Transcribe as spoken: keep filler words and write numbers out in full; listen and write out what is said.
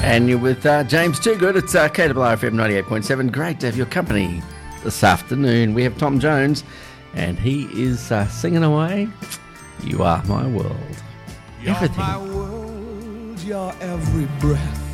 And you're with uh, James Toogood. It's uh, K W R F M ninety-eight point seven. Great to have your company this afternoon. We have Tom Jones, and he is uh, singing away. You are my world. You're Everything. my world, your every breath.